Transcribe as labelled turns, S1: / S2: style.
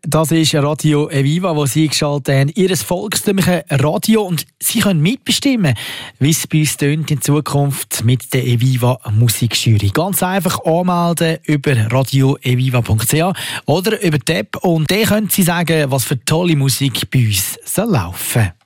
S1: Das ist Radio Eviva, wo Sie geschaltet haben. Ihr volkstümliches Radio und Sie können mitbestimmen, wie es bei uns tönt in Zukunft mit der Eviva Musikjury. Ganz einfach anmelden über radioeviva.ch oder über die App und dann können Sie sagen, was für tolle Musik bei uns laufen soll.